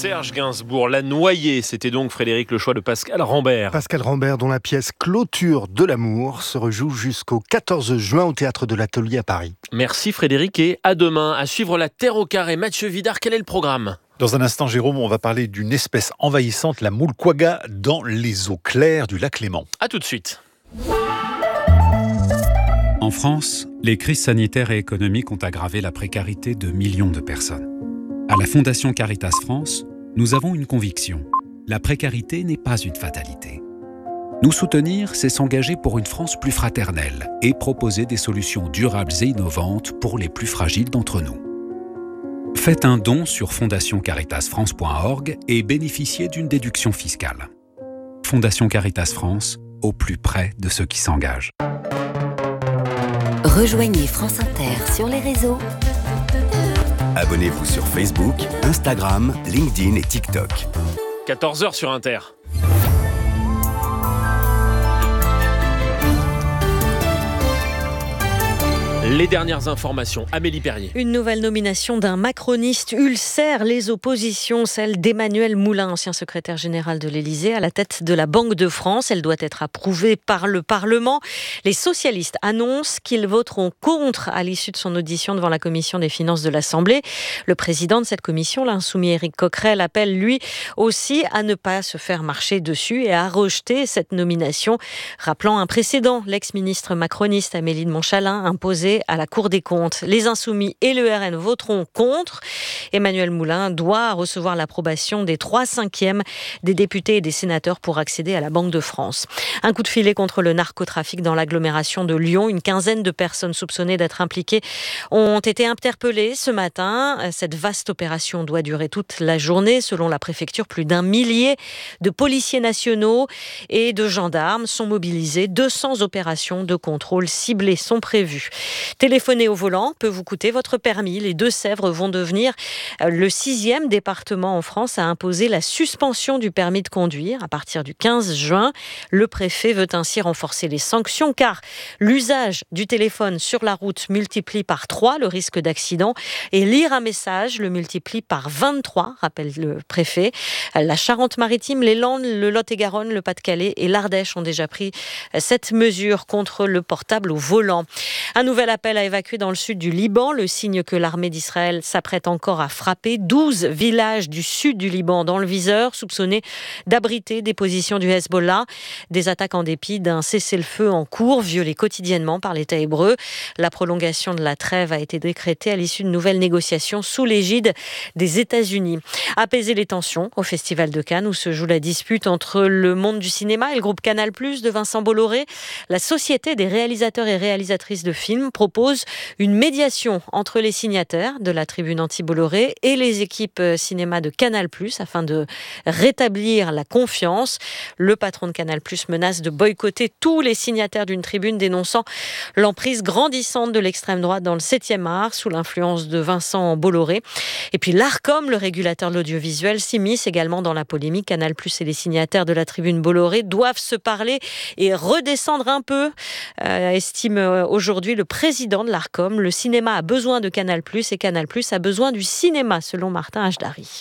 Serge Gainsbourg, La Noyée, c'était donc Frédéric le choix de Pascal Rambert. Pascal Rambert, dont la pièce Clôture de l'amour se rejoue jusqu'au 14 juin au Théâtre de l'Atelier à Paris. Merci Frédéric et à demain. À suivre La Terre au carré. Mathieu Vidard, quel est le programme ? Dans un instant, Jérôme, on va parler d'une espèce envahissante, la moule quagga, dans les eaux claires du lac Léman. A tout de suite. En France, les crises sanitaires et économiques ont aggravé la précarité de millions de personnes. À la Fondation Caritas France, nous avons une conviction. La précarité n'est pas une fatalité. Nous soutenir, c'est s'engager pour une France plus fraternelle et proposer des solutions durables et innovantes pour les plus fragiles d'entre nous. Faites un don sur fondationcaritasfrance.org et bénéficiez d'une déduction fiscale. Fondation Caritas France, au plus près de ceux qui s'engagent. Rejoignez France Inter sur les réseaux. Abonnez-vous sur Facebook, Instagram, LinkedIn et TikTok. 14h sur Inter. Les dernières informations, Amélie Perrier. Une nouvelle nomination d'un macroniste ulcère les oppositions, celle d'Emmanuel Moulin, ancien secrétaire général de l'Élysée, à la tête de la Banque de France. Elle doit être approuvée par le Parlement. Les socialistes annoncent qu'ils voteront contre à l'issue de son audition devant la commission des finances de l'Assemblée. Le président de cette commission, l'insoumis Éric Coquerel, appelle lui aussi à ne pas se faire marcher dessus et à rejeter cette nomination, rappelant un précédent. L'ex-ministre macroniste Amélie de Montchalin imposé à la Cour des comptes. Les Insoumis et le RN voteront contre. Emmanuel Moulin doit recevoir l'approbation des 3/5 des députés et des sénateurs pour accéder à la Banque de France. Un coup de filet contre le narcotrafic dans l'agglomération de Lyon. Une quinzaine de personnes soupçonnées d'être impliquées ont été interpellées ce matin. Cette vaste opération doit durer toute la journée. Selon la préfecture, plus d'1 millier de policiers nationaux et de gendarmes sont mobilisés. 200 opérations de contrôle ciblées sont prévues. Téléphoner au volant peut vous coûter votre permis. Les Deux-Sèvres vont devenir le 6e département en France à imposer la suspension du permis de conduire à partir du 15 juin. Le préfet veut ainsi renforcer les sanctions car l'usage du téléphone sur la route multiplie par 3 le risque d'accident et lire un message le multiplie par 23, rappelle le préfet. La Charente-Maritime, les Landes, le Lot-et-Garonne, le Pas-de-Calais et l'Ardèche ont déjà pris cette mesure contre le portable au volant. Un nouvel appel à évacuer dans le sud du Liban, le signe que l'armée d'Israël s'apprête encore à frapper 12 villages du sud du Liban dans le viseur, soupçonnés d'abriter des positions du Hezbollah. Des attaques en dépit d'un cessez-le-feu en cours, violé quotidiennement par l'État hébreu. La prolongation de la trêve a été décrétée à l'issue de nouvelles négociations sous l'égide des États-Unis. Apaiser les tensions au Festival de Cannes où se joue la dispute entre le monde du cinéma et le groupe Canal+ de Vincent Bolloré. La Société des réalisateurs et réalisatrices de films propose une médiation entre les signataires de la tribune anti-Bolloré et les équipes cinéma de Canal+ afin de rétablir la confiance. Le patron de Canal+ menace de boycotter tous les signataires d'une tribune dénonçant l'emprise grandissante de l'extrême droite dans le 7e art sous l'influence de Vincent Bolloré. Et puis l'Arcom, le régulateur de l'audiovisuel, s'immisce également dans la polémique. Canal+ et les signataires de la tribune Bolloré doivent se parler et redescendre un peu, estime aujourd'hui le président de l'Arcom. Le cinéma a besoin de Canal+, et Canal+ a besoin du cinéma, selon Martin Hajdari.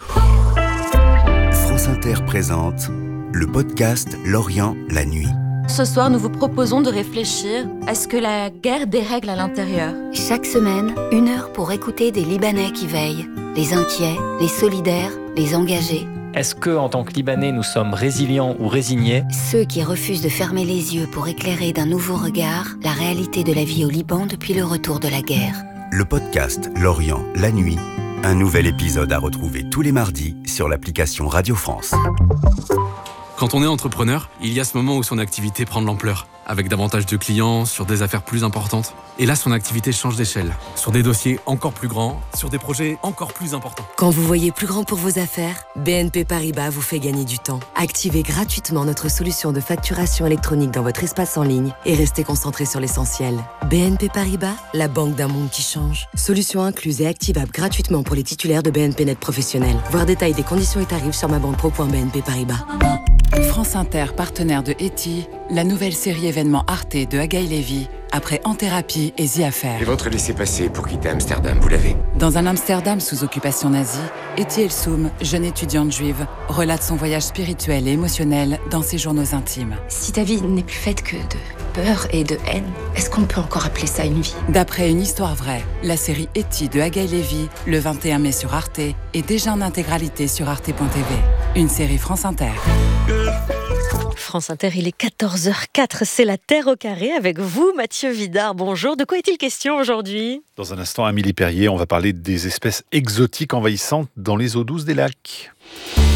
France Inter présente le podcast L'Orient, la nuit. Ce soir, nous vous proposons de réfléchir à ce que la guerre dérègle à l'intérieur. Chaque semaine, 1 heure pour écouter des Libanais qui veillent. Les inquiets, les solidaires, les engagés. Est-ce que, en tant que Libanais, nous sommes résilients ou résignés ? Ceux qui refusent de fermer les yeux pour éclairer d'un nouveau regard la réalité de la vie au Liban depuis le retour de la guerre. Le podcast L'Orient, la nuit. Un nouvel épisode à retrouver tous les mardis sur l'application Radio France. Quand on est entrepreneur, il y a ce moment où son activité prend de l'ampleur, avec davantage de clients, sur des affaires plus importantes. Et là, son activité change d'échelle, sur des dossiers encore plus grands, sur des projets encore plus importants. Quand vous voyez plus grand pour vos affaires, BNP Paribas vous fait gagner du temps. Activez gratuitement notre solution de facturation électronique dans votre espace en ligne et restez concentré sur l'essentiel. BNP Paribas, la banque d'un monde qui change. Solution incluse et activable gratuitement pour les titulaires de BNP Net professionnels. Voir détail des conditions et tarifs sur mabanque.pro.bnp Paribas. France Inter, partenaire de Eti, la nouvelle série événement Arte de Agaï Lévy, après En Thérapie et The Affair. Et votre laissez-passer pour quitter Amsterdam, vous l'avez? Dans un Amsterdam sous occupation nazie, Eti Elsoum, jeune étudiante juive, relate son voyage spirituel et émotionnel dans ses journaux intimes. Si ta vie n'est plus faite que de peur et de haine, est-ce qu'on peut encore appeler ça une vie? D'après une histoire vraie, la série Eti de Agaï Lévy, le 21 mai sur Arte, est déjà en intégralité sur arte.tv. Une série France Inter. France Inter, il est 14h04, c'est la Terre au carré avec vous, Mathieu Vidard. Bonjour, de quoi est-il question aujourd'hui? Dans un instant, Amélie Perrier, on va parler des espèces exotiques envahissantes dans les eaux douces des lacs.